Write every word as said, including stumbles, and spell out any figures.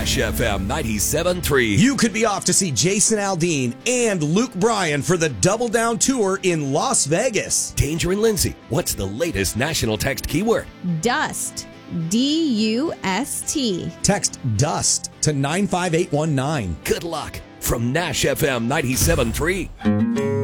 Nash F M ninety-seven point three. You could be off to see Jason Aldean and Luke Bryan for the Double Down Tour in Las Vegas. Danger and Lindsay, what's the latest national text keyword? Dust. D U S T. Text DUST to nine five eight one nine. Good luck from Nash F M ninety-seven point three.